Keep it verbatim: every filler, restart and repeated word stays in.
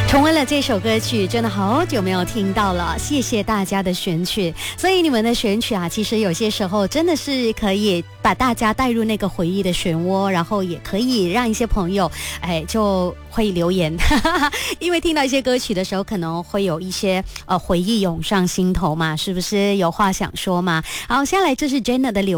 重温了这首歌曲，真的好久没有听到了，谢谢大家的选曲。所以你们的选曲啊，其实有些时候真的是可以把大家带入那个回忆的漩涡，然后也可以让一些朋友哎就会留言因为听到一些歌曲的时候可能会有一些呃回忆涌上心头嘛，是不是有话想说嘛？好，下来这是 Jenna 的留